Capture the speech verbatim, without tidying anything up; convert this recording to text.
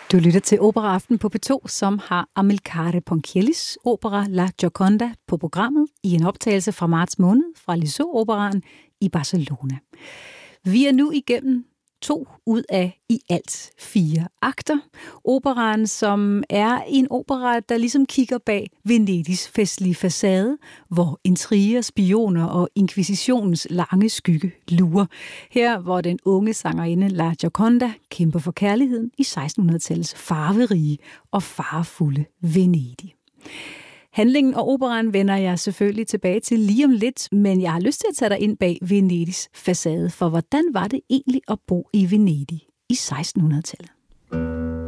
Du lytter til Operaaften på P to, som har Amilcare Ponchiellis opera La Gioconda på programmet i en optagelse fra marts måned fra Liceu-operaen i Barcelona. Vi er nu igennem to ud af i alt fire akter. Operaen, som er en opera, der ligesom kigger bag Venedigs festlige facade, hvor intriger, spioner og inkvisitionens lange skygge lurer. Her, hvor den unge sangerinde La Gioconda kæmper for kærligheden i sekstenhundredetallets farverige og farefulde Venedig. Handlingen og operaen vender jeg selvfølgelig tilbage til lige om lidt, men jeg har lyst til at tage dig ind bag Venedigs facade, for hvordan var det egentlig at bo i Venedig i sekstenhundredetallet?